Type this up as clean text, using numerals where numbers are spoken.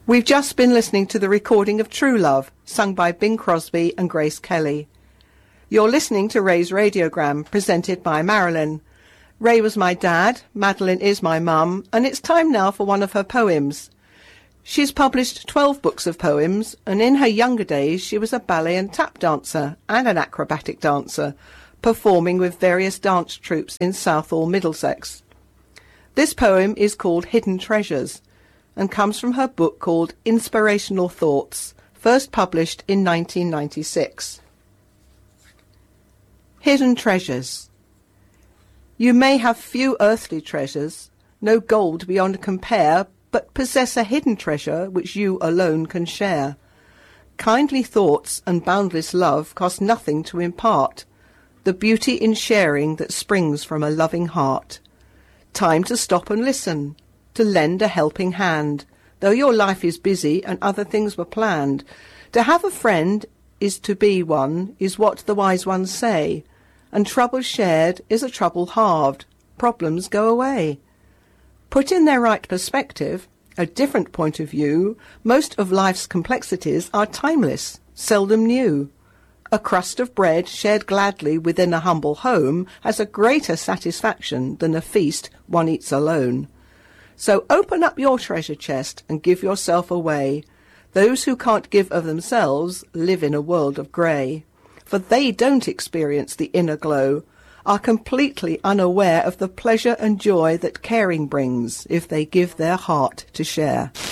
We've just been listening to the recording of True Love, sung by Bing Crosby and Grace Kelly. You're listening to Ray's Radiogram, presented by Marilyn. Ray was my dad, Madeline is my mum, and it's time now for one of her poems. She's published 12 books of poems, and in her younger days she was a ballet and tap dancer and an acrobatic dancer, performing with various dance troupes in Southall, Middlesex. This poem is called Hidden Treasures, and comes from her book called Inspirational Thoughts, first published in 1996. Hidden Treasures. You may have few earthly treasures, no gold beyond compare, but possess a hidden treasure which you alone can share. Kindly thoughts and boundless love cost nothing to impart, the beauty in sharing that springs from a loving heart. Time to stop and listen, to lend a helping hand, though your life is busy and other things were planned. To have a friend is to be one, is what the wise ones say, and trouble shared is a trouble halved, problems go away. Put in their right perspective, a different point of view, most of life's complexities are timeless, seldom new. A crust of bread shared gladly within a humble home has a greater satisfaction than a feast one eats alone. So open up your treasure chest and give yourself away. Those who can't give of themselves live in a world of grey, for they don't experience the inner glow, are completely unaware of the pleasure and joy that caring brings if they give their heart to share.